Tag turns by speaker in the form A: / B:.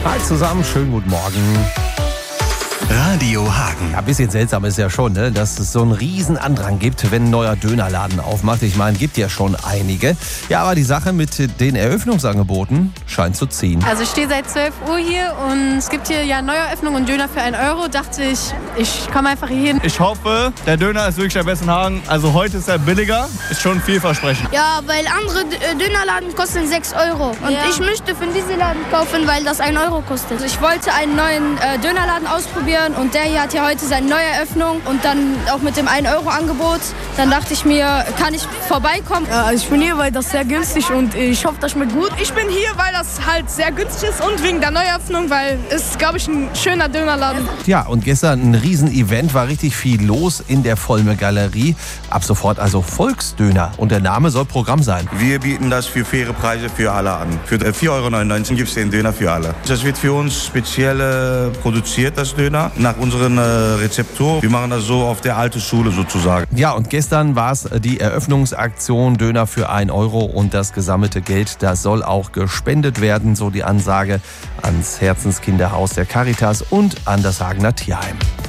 A: Hi zusammen, schönen guten Morgen.
B: Radio Hagen.
A: Ja, ein bisschen seltsam ist ja schon, ne, dass es so einen riesen Andrang gibt, wenn ein neuer Dönerladen aufmacht. Ich meine, gibt ja schon einige. Ja, aber die Sache mit den Eröffnungsangeboten scheint zu ziehen.
C: Also ich stehe seit 12 Uhr hier und es gibt hier ja Neueröffnung und Döner für 1 Euro. Dachte ich komme einfach hier hin.
D: Ich hoffe, der Döner ist wirklich der beste in Hagen. Also heute ist er billiger, ist schon vielversprechend.
E: Ja, weil andere Dönerladen kosten 6 Euro. Und ich möchte von diesem Laden kaufen, weil das 1 Euro kostet.
F: Also ich wollte einen neuen Dönerladen ausprobieren und der hier hat ja heute seine Neueröffnung und dann auch mit dem 1-Euro-Angebot. Dann dachte ich mir, kann ich vorbeikommen?
G: Ja, ich bin hier, weil das sehr günstig und ich hoffe, das schmeckt gut.
H: Ich bin hier, weil das halt sehr günstig ist und wegen der Neueröffnung, weil es, glaube ich, ein schöner Dönerladen.
A: Ja, und gestern ein Riesen-Event, war richtig viel los in der Vollmer Galerie. Ab sofort also Volksdöner und der Name soll Programm sein.
I: Wir bieten das für faire Preise für alle an. Für 4,99 Euro gibt es den Döner für alle. Das wird für uns speziell produziert, das Döner, nach unserem Rezeptur. Wir machen das so auf der alten Schule sozusagen.
A: Ja, und gestern war es die Eröffnungsaktion Döner für 1 Euro und das gesammelte Geld, das soll auch gespendet werden, so die Ansage ans Herzenskinderhaus der Caritas und an das Hagener Tierheim.